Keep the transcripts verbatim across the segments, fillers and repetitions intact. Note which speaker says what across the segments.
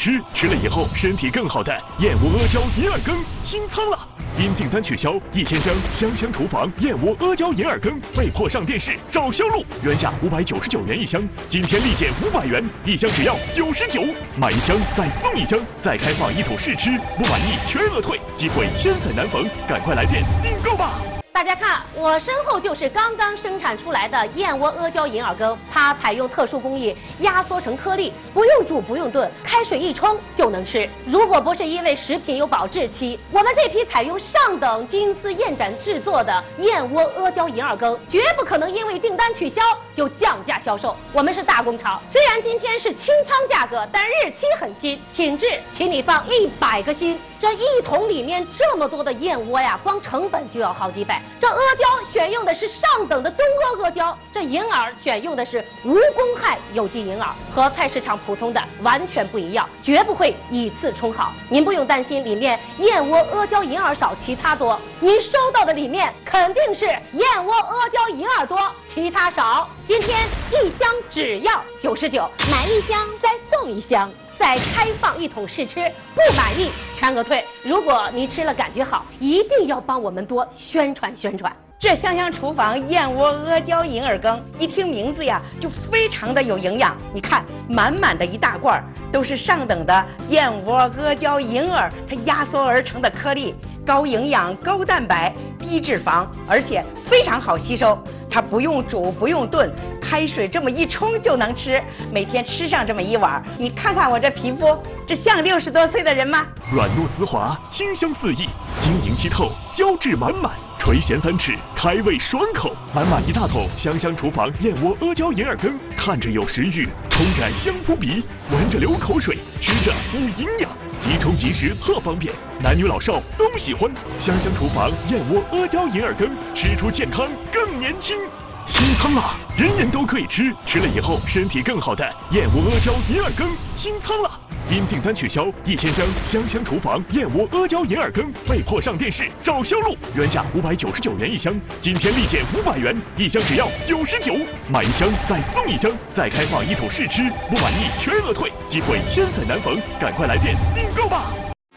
Speaker 1: 吃，吃了以后身体更好的燕窝阿胶银耳羹清仓了。因订单取消，一千箱香香厨房燕窝阿胶银耳羹被迫上电视找销路，原价五百九十九元一箱，今天立减五百元，一箱只要九十九，买一箱再送一箱，再开放一桶试吃，不满意全额退，机会千载难逢，赶快来电订购吧！
Speaker 2: 大家看，我身后就是刚刚生产出来的燕窝阿胶银耳羹，它采用特殊工艺压缩成颗粒，不用煮不用炖，开水一冲就能吃。如果不是因为食品有保质期，我们这批采用上等金丝燕盏制作的燕窝阿胶银耳羹，绝不可能因为订单取消就降价销售。我们是大工厂，虽然今天是清仓价格，但日期很新，品质请你放一百个心。这一桶里面这么多的燕窝呀，光成本就要好几百。这阿胶选用的是上等的东阿阿胶，这银耳选用的是无公害有机银耳，和菜市场普通的完全不一样，绝不会以次充好。您不用担心里面燕窝阿胶银耳少，其他多。您收到的里面肯定是燕窝阿胶银耳多，其他少。今天一箱只要九十九，买一箱再送一箱。再开放一桶试吃，不满意全额退。如果您吃了感觉好，一定要帮我们多宣传宣传。
Speaker 3: 这香香厨房燕窝阿胶银耳羹，一听名字呀，就非常的有营养。你看，满满的一大罐都是上等的燕窝阿胶银耳，它压缩而成的颗粒，高营养、高蛋白、低脂肪，而且非常好吸收。它不用煮，不用炖，开水这么一冲就能吃。每天吃上这么一碗，你看看我这皮肤，这像六十多岁的人吗？
Speaker 1: 软糯丝滑，清香四溢，晶莹剔透，胶质满满。垂涎三尺，开胃爽口，满满一大桶香香厨房燕窝阿胶银耳羹，看着有食欲，冲感香扑鼻，闻着流口水，吃着补营养，即冲即食特方便，男女老少都喜欢。香香厨房燕窝阿胶银耳羹，吃出健康更年轻。清仓了，人人都可以吃，吃了以后身体更好的燕窝阿胶银耳羹清仓了。因订单取消，一千箱香香厨房燕窝阿胶银耳羹被迫上电视找销路，原价五百九十九元一箱，今天立减五百元，一箱只要九十九，买一箱再送一箱，再开放一桶试吃，不满意全额退，机会千载难逢，赶快来电订购吧！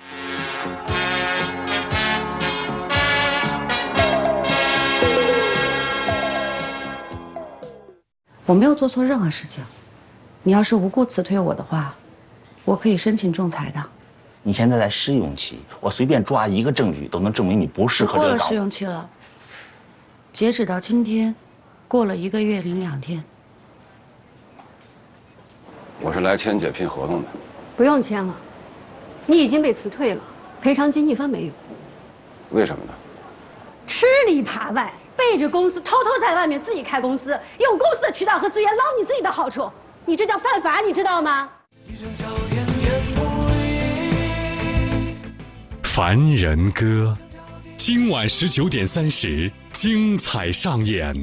Speaker 4: 我没有做错任何事情，你要是无故辞退我的话，我可以申请仲裁的。
Speaker 5: 你现在在试用期，我随便抓一个证据都能证明你不适合这个岗位。
Speaker 4: 过了试用期了，截止到今天，过了一个月零两天。
Speaker 6: 我是来签解聘合同的。
Speaker 7: 不用签了，你已经被辞退了，赔偿金一分没有。
Speaker 6: 为什么呢？
Speaker 7: 吃里扒外，背着公司偷偷在外面自己开公司，用公司的渠道和资源捞你自己的好处，你这叫犯法，你知道吗？
Speaker 8: 凡人歌，今晚十九点三十精彩上演。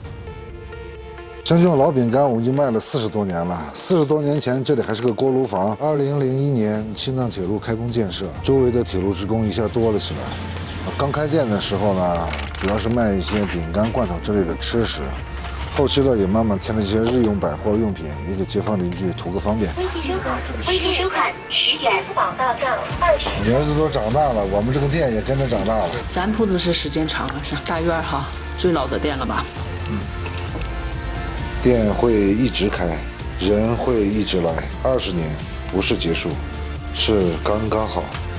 Speaker 9: 深圳老饼干我们已经卖了四十多年了。四十多年前这里还是个锅炉房。二零零一年青藏铁路开工建设，周围的铁路职工一下多了起来。刚开店的时候呢，主要是卖一些饼干、罐头之类的吃食。后期呢，也慢慢添了一些日用百货用品，也给街坊邻居图个方便。
Speaker 10: 微信收款，微信收款，十元福宝大杠二十。
Speaker 9: 你儿子都长大了，我们这个店也跟着长大了。
Speaker 4: 咱铺子是时间长了，是大院哈，最老的店了吧？
Speaker 9: 嗯。店会一直开，人会一直来，二十年不是结束，是刚刚好。